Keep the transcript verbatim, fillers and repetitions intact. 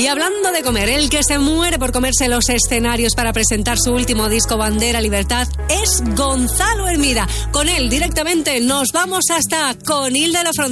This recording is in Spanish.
Y hablando de comer, el que se muere por comerse los escenarios para presentar su último disco Bandera Libertad es Gonzalo Hermida. Con él directamente nos vamos hasta Conil de la Frontera.